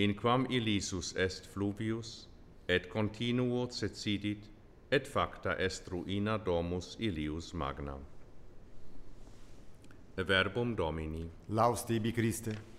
in quam illisus est fluvius, et continuo cedit, et facta est ruina domus illius magna. Verbum Domini. Laus tibi Christe.